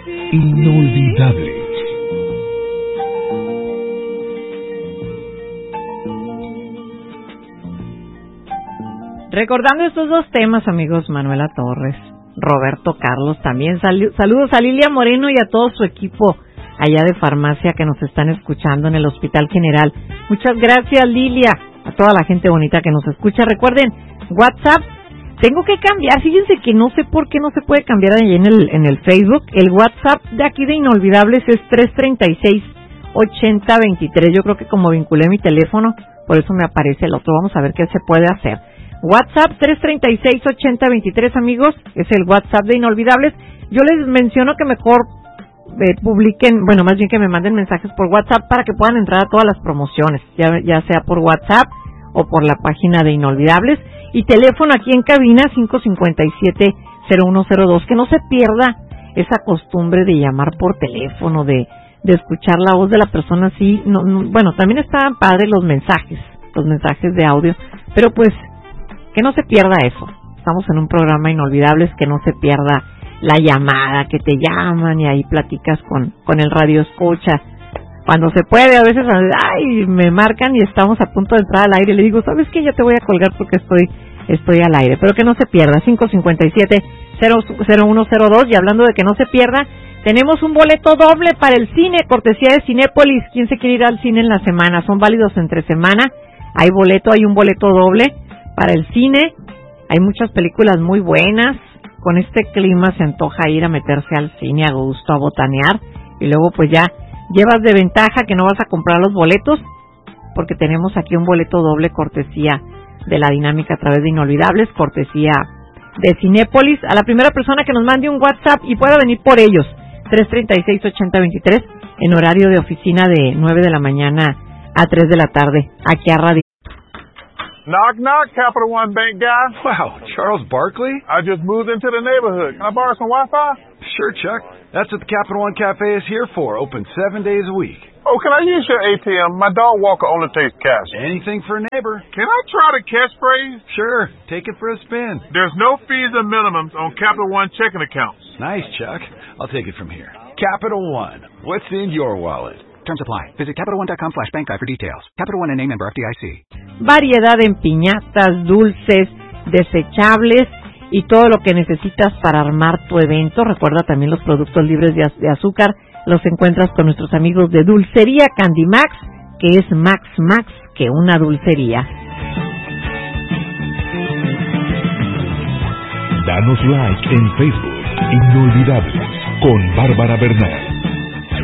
Inolvidables. Recordando estos dos temas, amigos, Manuela Torres, Roberto Carlos también. Saludos a Lilia Moreno y a todo su equipo allá de farmacia que nos están escuchando en el Hospital General. Muchas gracias, Lilia, a toda la gente bonita que nos escucha. Recuerden, WhatsApp, tengo que cambiar, fíjense que no sé por qué no se puede cambiar ahí en el Facebook. El WhatsApp de aquí de Inolvidables es 336-8023. Yo creo que como vinculé mi teléfono, por eso me aparece el otro. Vamos a ver qué se puede hacer. WhatsApp 336-8023, amigos, es el WhatsApp de Inolvidables. Yo les menciono que mejor publiquen, bueno, más bien que me manden mensajes por WhatsApp para que puedan entrar a todas las promociones, ya sea por WhatsApp o por la página de Inolvidables. Y teléfono aquí en cabina 557-0102, que no se pierda esa costumbre de llamar por teléfono, de escuchar la voz de la persona así. Bueno, también están padres los mensajes de audio, pero pues que no se pierda eso. Estamos en un programa Inolvidables, que no se pierda la llamada, que te llaman y ahí platicas con el radio escucha. Cuando se puede, a veces, me marcan y estamos a punto de entrar al aire. Le digo, ¿sabes qué? Ya te voy a colgar porque estoy al aire. Pero que no se pierda, 557-0102. Y hablando de que no se pierda, tenemos un boleto doble para el cine, cortesía de Cinépolis. ¿Quién se quiere ir al cine en la semana? Son válidos entre semana. Hay un boleto doble para el cine. Hay muchas películas muy buenas. Con este clima se antoja ir a meterse al cine a gusto, a botanear, y luego pues ya llevas de ventaja que no vas a comprar los boletos, porque tenemos aquí un boleto doble cortesía de la dinámica a través de Inolvidables, cortesía de Cinépolis. A la primera persona que nos mande un WhatsApp y pueda venir por ellos, 336-8023, en horario de oficina de 9 de la mañana a 3 de la tarde, aquí a Radio. Knock, knock, Capital One Bank guy. Wow, Charles Barkley? I just moved into the neighborhood. Can I borrow some Wi-Fi? Sure, Chuck. That's what the Capital One Cafe is here for, open 7 days a week. Oh, can I use your ATM? My dog walker only takes cash. Anything for a neighbor. Can I try the catchphrase? Sure, take it for a spin. There's no fees or minimums on Capital One checking accounts. Nice, Chuck. I'll take it from here. Capital One. What's in your wallet? Terms apply. Visit CapitalOne.com/bankguide for details. Capital One, a member FDIC. Variedad en piñatas, dulces, desechables y todo lo que necesitas para armar tu evento. Recuerda también los productos libres de azúcar. Los encuentras con nuestros amigos de Dulcería Candy Max, que es más que una dulcería. Danos like en Facebook. Inolvidables con Bárbara Bernal.